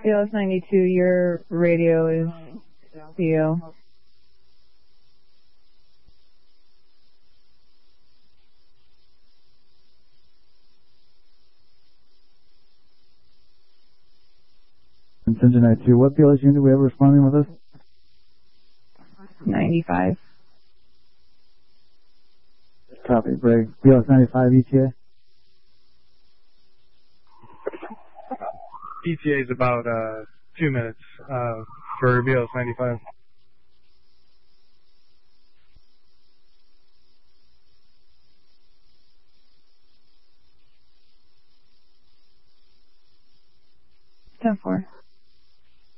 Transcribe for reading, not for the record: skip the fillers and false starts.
BLS 92, your radio is CO. Engine 92, what BLS unit do we have responding with us? 95. Copy, break. BLS 95 ETA? ETA is about 2 minutes for BLS 95. Ten four.